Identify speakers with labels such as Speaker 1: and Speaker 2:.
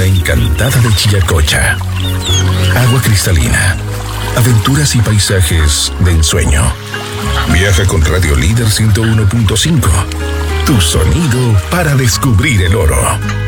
Speaker 1: isla encantada de Chillacocha. Agua cristalina, aventuras y paisajes de ensueño. Viaja con Radio Líder 101.5. Tu sonido para descubrir el oro.